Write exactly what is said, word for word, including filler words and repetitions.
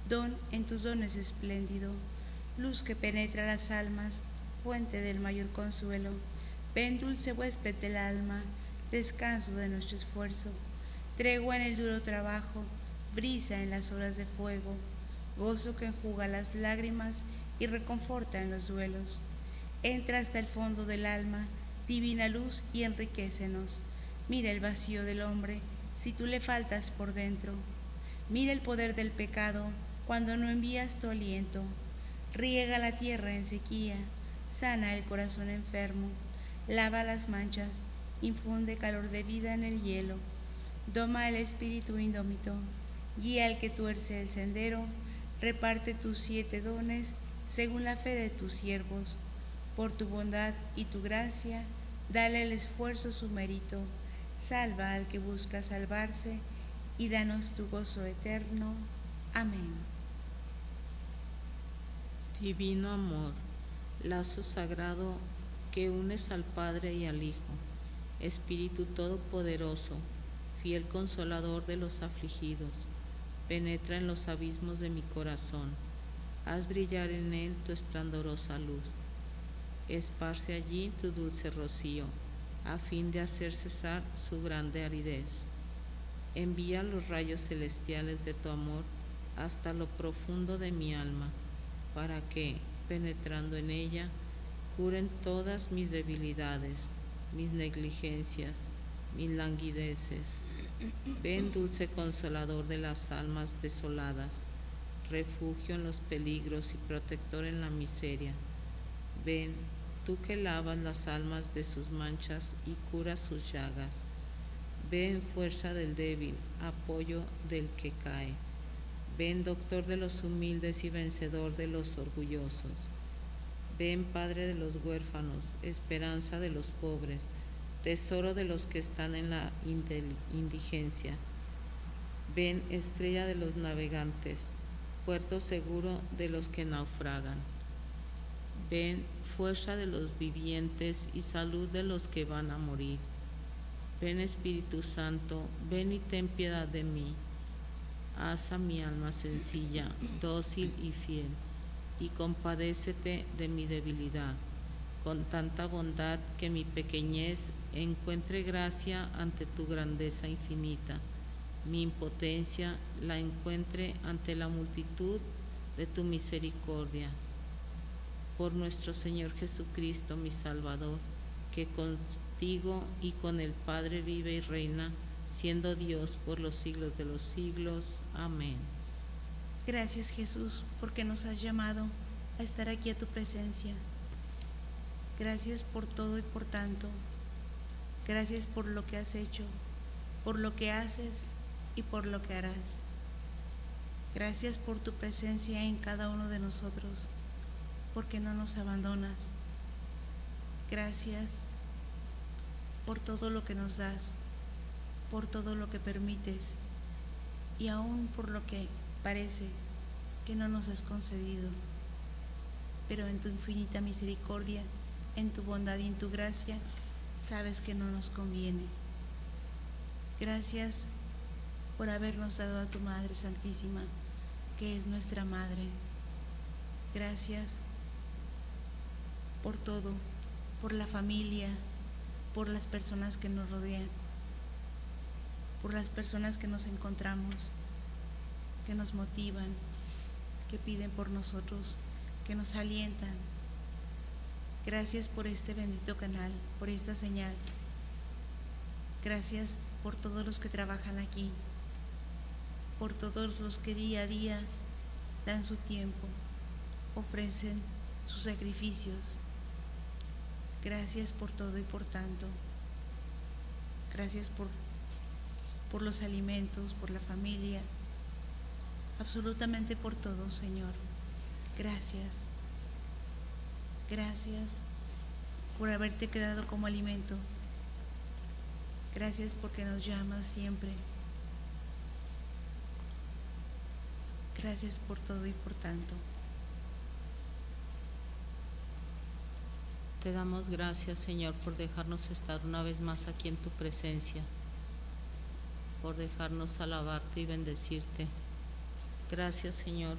don en tus dones espléndido, luz que penetra las almas, fuente del mayor consuelo. Ven, dulce huésped del alma, descanso de nuestro esfuerzo, tregua en el duro trabajo, brisa en las horas de fuego, gozo que enjuga las lágrimas y reconforta en los duelos. Entra hasta el fondo del alma, divina luz, y enriquécenos. Mira el vacío del hombre, si tú le faltas por dentro. Mira el poder del pecado, cuando no envías tu aliento. Riega la tierra en sequía, sana el corazón enfermo, lava las manchas, infunde calor de vida en el hielo. Doma el espíritu indómito, guía al que tuerce el sendero, reparte tus siete dones según la fe de tus siervos. Por tu bondad y tu gracia, dale al esfuerzo su mérito, salva al que busca salvarse, y danos tu gozo eterno. Amén. Divino amor, lazo sagrado que unes al Padre y al Hijo, Espíritu Todopoderoso, fiel consolador de los afligidos, penetra en los abismos de mi corazón, haz brillar en él tu esplendorosa luz, esparce allí tu dulce rocío, a fin de hacer cesar su grande aridez. Envía los rayos celestiales de tu amor hasta lo profundo de mi alma, para que, penetrando en ella, curen todas mis debilidades, mis negligencias, mis languideces. Ven, dulce consolador de las almas desoladas, refugio en los peligros y protector en la miseria. Ven, tú que lavas las almas de sus manchas y curas sus llagas. Ven, fuerza del débil, apoyo del que cae. Ven, doctor de los humildes y vencedor de los orgullosos. Ven, Padre de los huérfanos, esperanza de los pobres, tesoro de los que están en la indigencia. Ven, estrella de los navegantes, puerto seguro de los que naufragan. Ven, fuerza de los vivientes y salud de los que van a morir. Ven, Espíritu Santo, ven y ten piedad de mí. Haz a mi alma sencilla, dócil y fiel, y compadécete de mi debilidad, con tanta bondad que mi pequeñez encuentre gracia ante tu grandeza infinita, mi impotencia la encuentre ante la multitud de tu misericordia. Por nuestro Señor Jesucristo, mi Salvador, que contigo y con el Padre vive y reina, siendo Dios por los siglos de los siglos. Amén. Gracias, Jesús, porque nos has llamado a estar aquí a tu presencia. Gracias por todo y por tanto. Gracias por lo que has hecho, por lo que haces y por lo que harás. Gracias por tu presencia en cada uno de nosotros, porque no nos abandonas. Gracias por todo lo que nos das, por todo lo que permites y aún por lo que parece que no nos has concedido. Pero en tu infinita misericordia, en tu bondad y en tu gracia, sabes que no nos conviene. Gracias por habernos dado a tu Madre Santísima, que es nuestra Madre. Gracias por todo, por la familia, por las personas que nos rodean, por las personas que nos encontramos, que nos motivan, que piden por nosotros, que nos alientan. Gracias por este bendito canal, por esta señal. Gracias por todos los que trabajan aquí, por todos los que día a día dan su tiempo, ofrecen sus sacrificios. Gracias por todo y por tanto. Gracias por, por los alimentos, por la familia, absolutamente por todo, Señor. Gracias. Gracias por haberte quedado como alimento. Gracias porque nos llamas siempre. Gracias por todo y por tanto. Te damos gracias, Señor, por dejarnos estar una vez más aquí en tu presencia, por dejarnos alabarte y bendecirte. Gracias, Señor,